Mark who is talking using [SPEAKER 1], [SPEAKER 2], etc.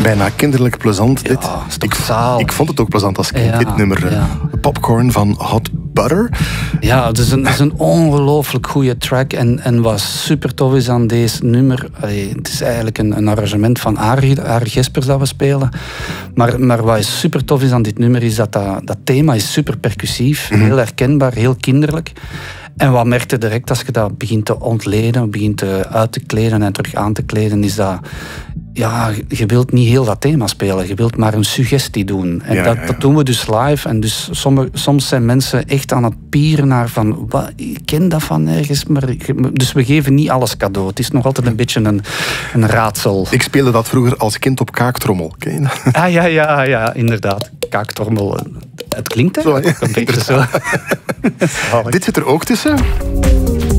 [SPEAKER 1] Bijna kinderlijk plezant.
[SPEAKER 2] Ja, is toch zalig.
[SPEAKER 1] Ik vond het ook plezant als kind, dit nummer.
[SPEAKER 2] Ja.
[SPEAKER 1] Popcorn van Hot Butter.
[SPEAKER 2] Ja, het is een ongelooflijk goede track. En wat super tof is aan deze nummer... het is eigenlijk een arrangement van Arie Gespers dat we spelen. Maar wat super tof is aan dit nummer is dat thema is super percussief. Heel herkenbaar, heel kinderlijk. En wat merkte direct als je dat begint te ontleden, begint uit te kleden en terug aan te kleden, is dat... Ja, je wilt niet heel dat thema spelen. Je wilt maar een suggestie doen. En dat doen we dus live. En dus soms zijn mensen echt aan het pieren naar van... Ik ken dat van ergens, maar... Dus we geven niet alles cadeau. Het is nog altijd een beetje een raadsel. Ik
[SPEAKER 1] speelde dat vroeger als kind op kaaktrommel. Ken je dat?
[SPEAKER 2] Ja, inderdaad. Kaaktrommel. Het klinkt eigenlijk een beetje zo.
[SPEAKER 1] Dit zit er ook tussen.